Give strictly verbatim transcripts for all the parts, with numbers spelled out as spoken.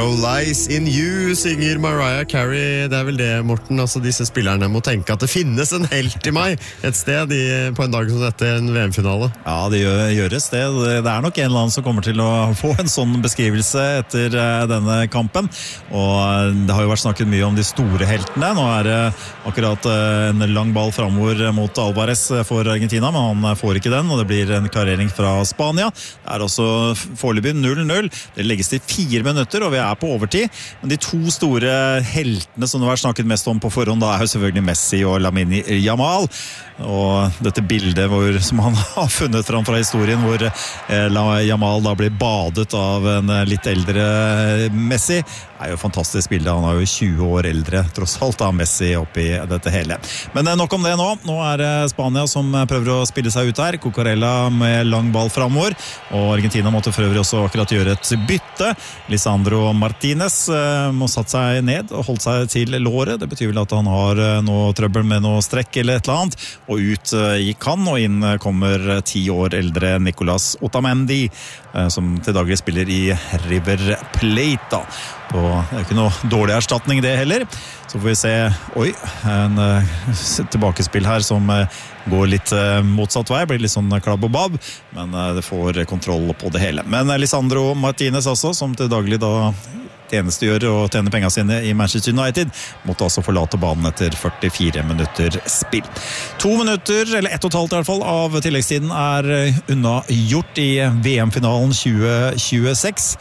No Lies in You, synger Mariah Carey. Det er vel det, Morten, altså disse spillerne må tenke at det finnes en helt i meg et sted i, på en dag som dette, en V M-finale. Ja, det gjør, gjøres det. Det er nok en eller annen som kommer til å få en sånn beskrivelse etter denne kampen. Og det har jo vært snakket mye om de store heltene. Nå er det akkurat en lang ball fremover mot Alvarez for Argentina, men han får ikke den, og det blir en klarering fra Spania. Det er også foreløpig null null. Det legges til fire minutter, og vi er på overtid. Men de to store heltene som det har vært snakket mest om på forhånd, da er jo selvfølgelig Messi og Lamine Yamal. Og dette bildet hvor, som han har funnet fram fra historien, hvor eh, Yamal da blir badet av en litt eldre Messi, er jo et fantastisk bilde. Han er jo tjue år eldre, tross alt da Messi oppi dette hele. Men eh, nok om det nå. Nå er det Spania som prøver å spille seg ut her. Cucurella med lang ball fremover, og Argentina måtte for øvrig også akkurat gjøre et bytte. Lisandro Martinez eh, må satt seg ned og holdt seg til låret. Det betyr vel at han har eh, noe trøbbel med noe strekk eller et eller annet. Og ut gikk han, og inn kommer ti år eldre Nicolas Otamendi, som til daglig spiller i River Plate. Og det er ikke noe dårlig erstatning det heller. Så får vi se, oi, en tilbakespill her som går litt motsatt vei, blir litt sånn klabb og babb, men det får kontroll på det hele. Men Lisandro Martinez også, som til daglig da tjenestegjør og tjener pengene sine i Manchester United, måtte altså forlate banen etter førtifire minutter spill. To minutter, eller ett og et halvt i hvert fall, av tilleggstiden er unna gjort i V M-finalen tjue tjueseks.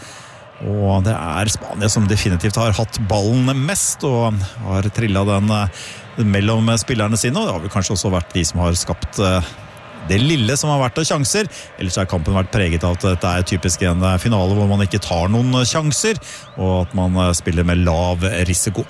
Og det er Spania som definitivt har hatt ballen mest, og har trillet den mellom spillerne sine, og det har vel kanskje også vært de som har skapt det lille som har vært av sjanser. Ellers har kampen vært preget av at dette er typisk en finale hvor man ikke tar noen sjanser, og at man spiller med lav risiko.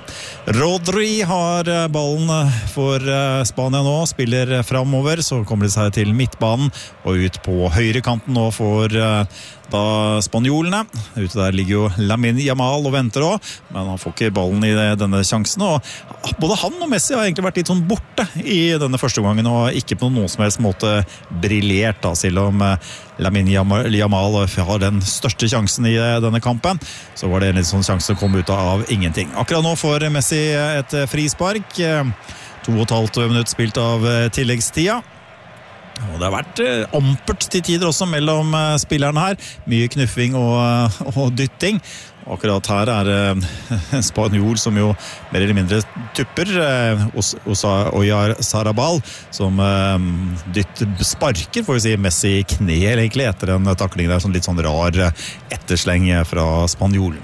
Rodri har ballen for Spania nå, spiller fremover, så kommer de seg til midtbanen og ut på høyre kanten nå for da spanjolene. Ute der ligger jo Lamine Yamal og venter også, men han får ikke ballen i denne sjansen, og både han og Messi har egentlig vært litt sånn borte i denne første gangen, og ikke på noen som helst måte briljert da, selv om Lamine Yamal har den største sjansen i denne kampen, så var det en litt sånn sjanse som kom ut av ingenting. Akkurat nå får Messi et frispark, to og et halvt minutt spilt av tilleggstida. Og det har vært eh, ampert til tider også mellom eh, spillerne her. Mye knuffing og, og dytting. Akkurat her er det eh, spanjol som jo mer eller mindre tupper. Eh, Oyar Sarabal som eh, dytt sparker, får vi si, Messi i kne egentlig, etter en takling der, sånn litt sånn rar ettersleng fra spanjolen.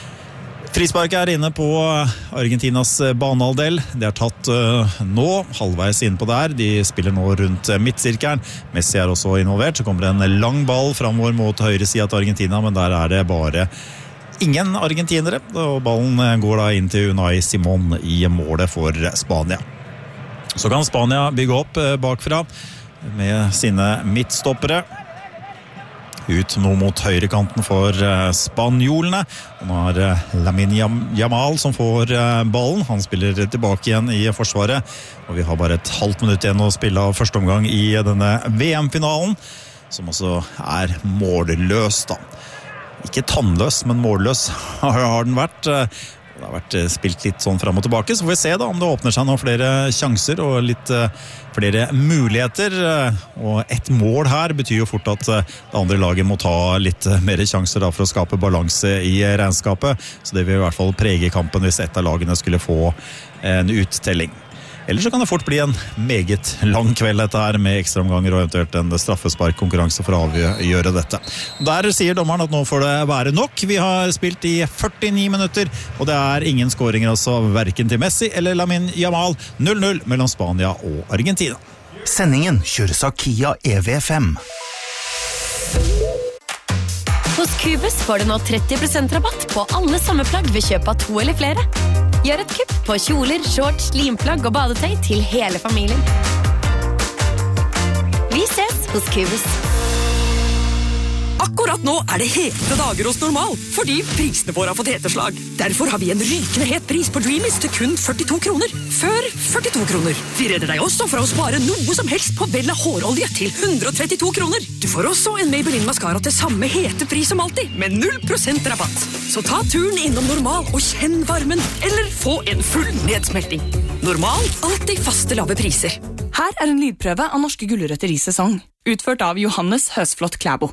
Frispark er inne på Argentinas banehalvdel. Det er tatt uh, nå, halvveis inn på der. De spiller nå rundt midtsirkelen. Messi er også involvert. Så kommer det en lang ball fremover mot høyre siden til Argentina, men der er det bare ingen argentinere. Og ballen går da inn til Unai Simon i målet for Spania. Så kan Spania bygge opp uh, bakfra med sine midtstoppere. Ut nå mot høyrekanten for uh, spanjolene. Nå er det uh, Lamine Yamal som får uh, ballen. Han spiller tilbake igjen i forsvaret. Og vi har bare et halvt minutt igjen å spille av første omgang i denne V M-finalen, som også er målløs da. Ikke tannløs, men målløs har den vært. Det har vært spilt litt sånn frem og tilbake, så får vi se da om det åpner seg noen flere sjanser og litt uh, flere muligheter. Og ett mål her betyr jo fort at uh, det andre laget må ta litt uh, mer sjanser da, for å skape balanse i regnskapet. Så det vil i hvert fall prege kampen hvis ett av lagene skulle få en uttelling. Eller så kan det fort bli en meget lang kveld dette her, med ekstraomganger og eventuelt en straffesparkkonkurranse for å avgjøre dette. Der sier dommeren at nå får det være nok. Vi har spilt i førtini minutter, og det er ingen skåringer altså, hverken til Messi eller Lamine Yamal. null null mellom Spania og Argentina. Sendingen kjøres av Kia E V fem. Hos Cubus får du nå tretti prosent rabatt på alle sommerplagg ved kjøp av to eller flere. Gjør et kupp på kjoler, shorts, limplagg og badetøy til hele familien. Vi ses hos Cubus. Akkurat nå er det hete dager hos Normal, fordi prisene våre har fått heteslag. Derfor har vi en rykende het pris på Dreamies til kun førtito kroner. Før førtito kroner. Vi redder deg også fra å spare noe som helst på Vella hårolje til hundre og trettito kroner. Du får også en Maybelline Mascara til samme hete pris som alltid, med null prosent rabatt. Så ta turen innom Normal og kjenn varmen, eller få en full nedsmelting. Normal, alltid faste lave priser. Her er en lydprøve av norske gulrøtter i sesong, utført av Johannes Høsflott Klæbo.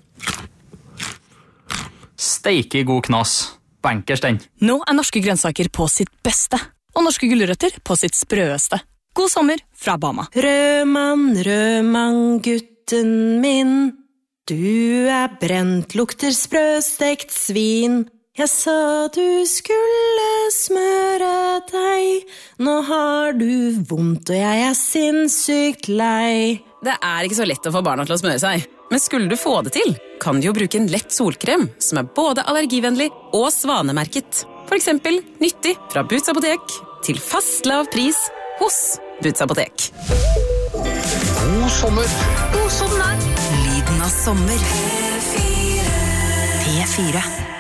Steike god knas. Bankers den. Nå er norske grønnsaker på sitt beste, og norske gulrøtter på sitt sprøeste. God sommer fra Bama. Rødmann, rødmann, gutten min. Du er brent, lukter sprøstekt svin. Jeg sa du skulle smøre deg. Nå har du vondt, og jeg er sinnssykt lei. Det er ikke så lett å få barna til å smøre seg. Men skulle du få det til, kan du jo bruke en lett solkrem som er både allergivennlig og svanemerket. For eksempel nyttig fra Boots Apotek til fast lav pris hos Boots Apotek. God sommer. God sommer. Lyden av sommer. P fire.